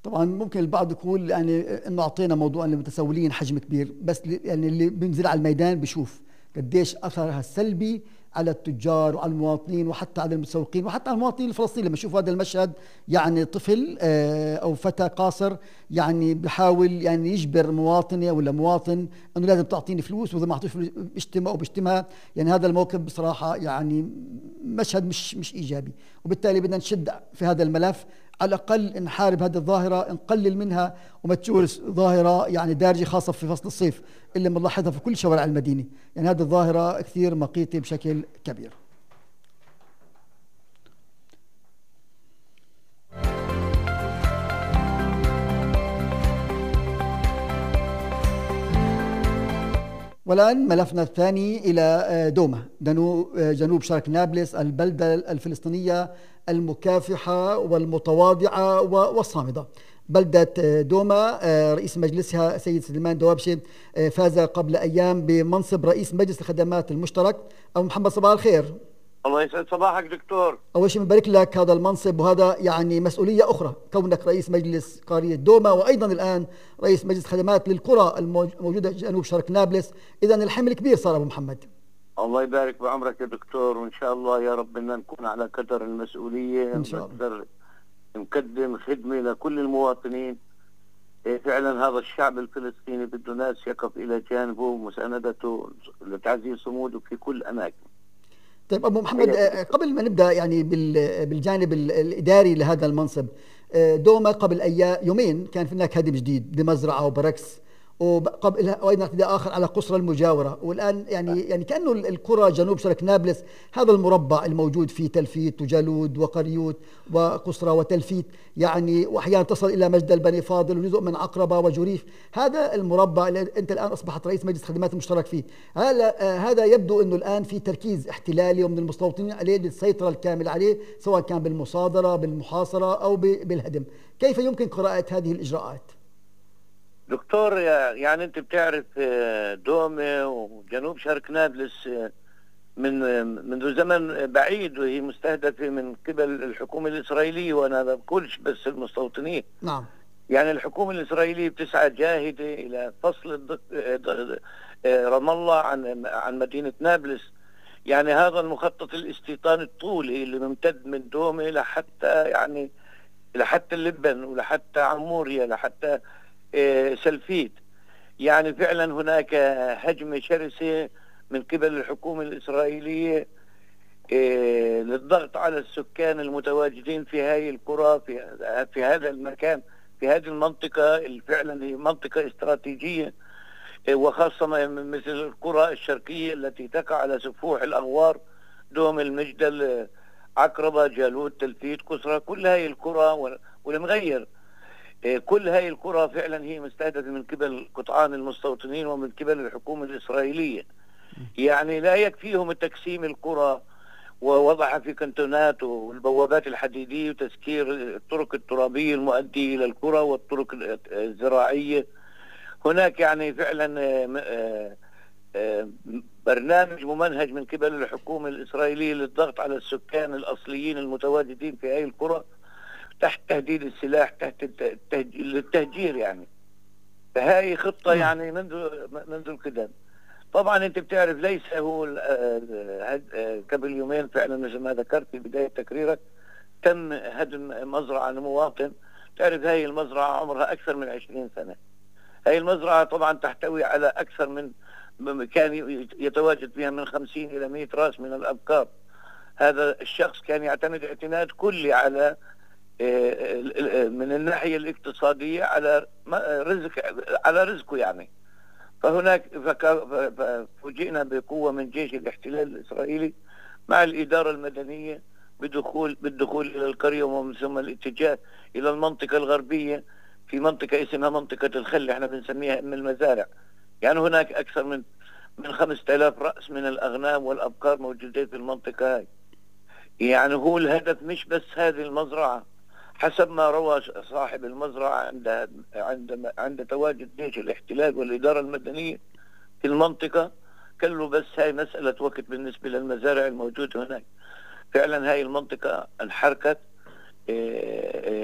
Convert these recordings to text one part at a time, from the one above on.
طبعا ممكن البعض يقول يعني انه اعطينا موضوع المتسولين حجم كبير، بس يعني اللي بينزل على الميدان بيشوف قديش اثرها السلبي على التجار وعلى المواطنين وحتى على المتسوقين وحتى على المواطنين الفلسطينيين. لما يشوفوا هذا المشهد، يعني طفل او فتى قاصر يعني بحاول يعني يجبر مواطنه ولا مواطن انه لازم تعطيني فلوس، واذا ما اعطوش فلوس بيشتمها او بيشتمها. يعني هذا الموقف بصراحه يعني مشهد مش ايجابي، وبالتالي بدنا نشد في هذا الملف، على الأقل نحارب هذه الظاهرة، نقلل منها وما تشوفش ظاهرة يعني دارجة، خاصة في فصل الصيف اللي بنلاحظها في كل شوارع المدينة. يعني هذه الظاهرة كثير مقيتة بشكل كبير. والآن ملفنا الثاني إلى دوما، جنوب شرق نابلس، البلدة الفلسطينية المكافحة والمتواضعة والصامدة. بلدة دوما رئيس مجلسها سيد سليمان دوابشة فاز قبل أيام بمنصب رئيس مجلس الخدمات المشترك. أبو محمد صباح الخير. الله يسعد صباحك دكتور. أول شيء بنبارك لك هذا المنصب، وهذا يعني مسؤولية أخرى كونك رئيس مجلس قرية دوما، وأيضا الآن رئيس مجلس خدمات للقرى الموجودة جنوب شرق نابلس. إذا الحمل كبير صار أبو محمد. الله يبارك بعمرك يا دكتور، وإن شاء الله يا رب إن نكون على قدر المسؤولية، إن شاء الله نقدم خدمة لكل المواطنين. فعلا هذا الشعب الفلسطيني بده ناس يقف إلى جانبه ومساندته لتعزيز صموده في كل أماكن. طيب أبو محمد، قبل ما نبدأ يعني بالجانب الإداري لهذا المنصب، دوما قبل يومين كان في هناك هدم جديد بمزرعة وبركس، وقبل وايضا اعتداء اخر على قصرى المجاوره. والان يعني كانه القرى جنوب شرق نابلس، هذا المربع الموجود فيه تلفيت وجالود وقريوت وقصرى وتلفيت، يعني واحيانا تصل الى مجد البني فاضل وجزء من عقربه وجريف. هذا المربع اللي انت الان اصبحت رئيس مجلس خدمات المشترك فيه، هذا يبدو انه الان في تركيز احتلالي ومن المستوطنين عليه للسيطره الكامله عليه، سواء كان بالمصادره بالمحاصره او بالهدم. كيف يمكن قراءه هذه الاجراءات؟ دكتور، يعني انت بتعرف دومة وجنوب شرق نابلس منذ زمن بعيد وهي مستهدفة من قبل الحكومة الإسرائيلية، وأنا ما بقولش بس المستوطنين. نعم. يعني الحكومة الإسرائيلية بتسعى جاهدة إلى فصل رام الله عن مدينة نابلس. يعني هذا المخطط الاستيطاني الطولي اللي ممتد من دومة لحتى اللبن ولحتى عموريا لحتى سلفيت. يعني فعلا هناك هجمة شرسة من قبل الحكومة الإسرائيلية للضغط على السكان المتواجدين في هذه القرى، في هذا المكان، في هذه المنطقة اللي فعلا هي منطقة استراتيجية، وخاصة مثل القرى الشرقية التي تقع على سفوح الأنوار، دوم، المجدل، عقربة، جالوت، تلفيت، كسرى. كل هذه القرى والمغير، كل هذه القرى فعلا هي مستهدفة من قبل قطعان المستوطنين ومن قبل الحكومة الإسرائيلية. يعني لا يكفيهم تقسيم القرى ووضعها في كنتونات والبوابات الحديدية وتسكير الطرق الترابية المؤدية إلى القرى والطرق الزراعية. هناك يعني فعلا برنامج ممنهج من قبل الحكومة الإسرائيلية للضغط على السكان الأصليين المتواجدين في هذه القرى تحت تهديد السلاح، تحت التهجير. يعني فهي خطة يعني منذ القدم. طبعا انت بتعرف ليس هو قبل يومين فعلا مثل ما ذكرت في بداية تقريرك تم هدم مزرعة لمواطن. تعرف هاي المزرعة عمرها أكثر من 20 سنة. هاي المزرعة طبعا تحتوي على أكثر من كان يتواجد فيها من 50 إلى 100 رأس من الأبقار. هذا الشخص كان يعتمد اعتماد كلي على من الناحية الاقتصادية على رزقه يعني. فهناك فوجئنا بقوة من جيش الاحتلال الإسرائيلي مع الإدارة المدنية بالدخول إلى القرية ومن ثم الاتجاه إلى المنطقة الغربية، في منطقة اسمها منطقة الخل، احنا بنسميها أم المزارع. يعني هناك أكثر من 5000 رأس من الأغنام والأبقار موجودين في المنطقة هاي. يعني هو الهدف مش بس هذه المزرعة، حسب ما روى صاحب المزرعة عند تواجد جيش الاحتلال والإدارة المدنية في المنطقة، قال له بس هاي مسألة وقت بالنسبة للمزارع الموجودة هناك. فعلا هاي المنطقة انحركت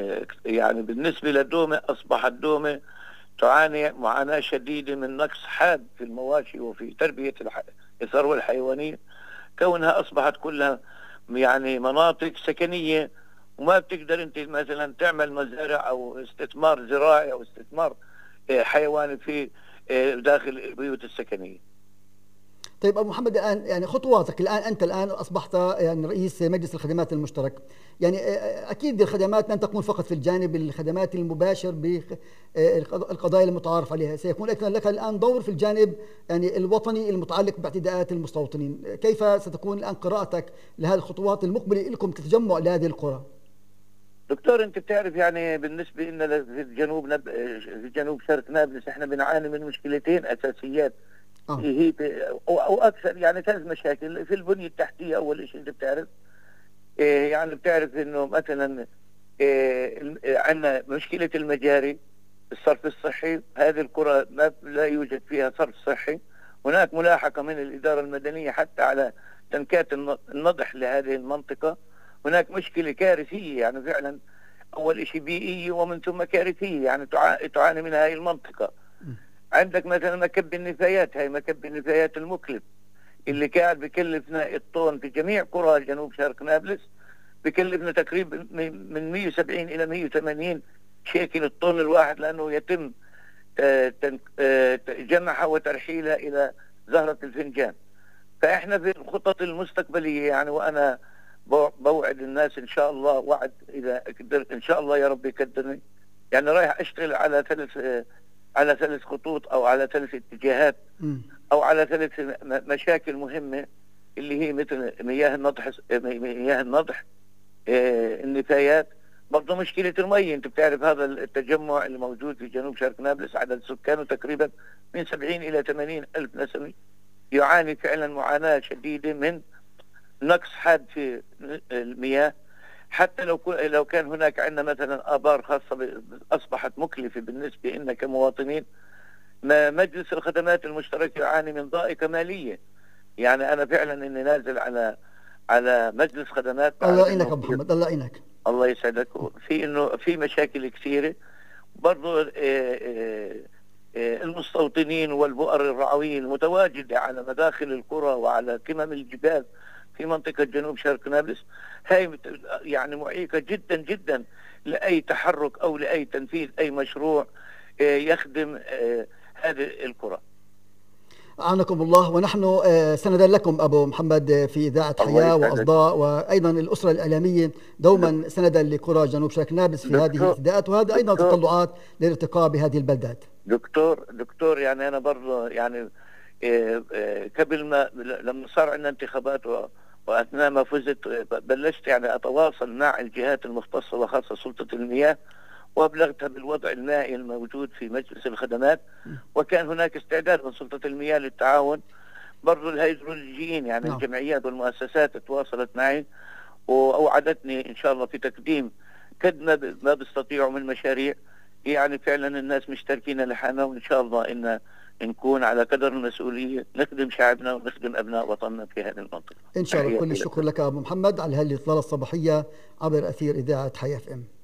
يعني بالنسبة لدومة، أصبحت دومة تعاني معاناة شديدة من نقص حاد في المواشي وفي تربية الثروة الحيوانية، كونها أصبحت كلها يعني مناطق سكنية، وما بتقدر أنت مثلا تعمل مزارع أو استثمار زراعي أو استثمار حيواني في داخل البيوت السكنية. طيب أبو محمد، الآن يعني خطواتك الآن، أنت الآن أصبحت يعني رئيس مجلس الخدمات المشترك، يعني أكيد الخدمات لن تكون فقط في الجانب الخدمات المباشر بالقضايا المتعارف عليها، سيكون لك الآن دور في الجانب يعني الوطني المتعلق باعتداءات المستوطنين. كيف ستكون الآن قراءتك لهذه الخطوات المقبلة لكم كتجمع لهذه القرى؟ دكتور، انت بتعرف يعني بالنسبه لنا في الجنوب في جنوب شرق نابلس احنا بنعاني من مشكلتين اساسيات. هي او اكثر، يعني 3 مشاكل في البنيه التحتيه. اول شيء انت بتعرف يعني بتعرف انه مثلا عندنا مشكله المجاري، الصرف الصحي. هذه القرى لا يوجد فيها صرف صحي. هناك ملاحقه من الاداره المدنيه حتى على تنكات النضح لهذه المنطقه. هناك مشكله كارثيه يعني فعلا، اول شيء بيئيه ومن ثم كارثيه يعني تعاني منها هذه المنطقه. عندك مثلا مكب النفايات، هاي مكب النفايات المكلف اللي كان بكلفنا الطن في جميع قرى جنوب شرق نابلس، بكلفنا تقريبا من 170 إلى 180 شيكل الطن الواحد، لأنه يتم جمعها وترحيلها إلى زهرة الفنجان. فإحنا في الخطط المستقبلية يعني، وأنا بوعد الناس إن شاء الله وعد، إذا قدرت إن شاء الله يا رب يقدرني، يعني رايح أشتغل على 3 خطوط أو على 3 اتجاهات أو على 3 مشاكل مهمة، اللي هي مثل مياه النضح، النفايات، برضه مشكلة المي. أنت بتعرف هذا التجمع اللي موجود في جنوب شرق نابلس عدد سكانه تقريبا من 70 إلى 80 ألف نسمة، يعاني فعلا معاناة شديدة من نقص حاد في المياه. حتى لو كان هناك عندنا مثلا آبار خاصة أصبحت مكلفة بالنسبة لنا كمواطنين، مجلس الخدمات المشترك يعاني من ضائقة مالية. يعني أنا فعلا إني نازل على مجلس خدمات. الله يعينك أبو محمد، الله يعينك. الله يسعدك. إنه في مشاكل كثيرة برضو، المستوطنين والبؤر الرعوية المتواجدة على مداخل القرى وعلى قمم الجبال في منطقة جنوب شرق نابلس، هاي يعني معيقة جدا جدا لأي تحرك أو لأي تنفيذ أي مشروع يخدم هذه القرى. أعانكم الله، ونحن سندا لكم أبو محمد في إذاعة حياة وأصداء، وأيضا الأسرة الإعلامية دوما سندا لقرى جنوب شرق نابلس في هذه الاعتداءات، وهذا أيضا تطلعات للارتقاء بهذه البلدات. دكتور يعني أنا برضه يعني قبل ما لما صار عندنا انتخابات وأثناء ما فزت، بلشت يعني أتواصل مع الجهات المختصة وخاصة سلطة المياه، وأبلغتها بالوضع المائي الموجود في مجلس الخدمات، وكان هناك استعداد من سلطة المياه للتعاون. برضو الهيدرولوجيين يعني الجمعيات والمؤسسات تواصلت معي وأوعدتني إن شاء الله في تقديم قد ما بيستطيعوا من مشاريع. يعني فعلا الناس مشتركين لحالنا، وإن شاء الله إن نكون على قدر المسؤولية نخدم شعبنا ونخدم أبناء وطننا في هذه المنطقة. إن شاء الله. كل الشكر لك أبو محمد على هذه الإطلالة الصباحية عبر أثير إذاعة حياة FM.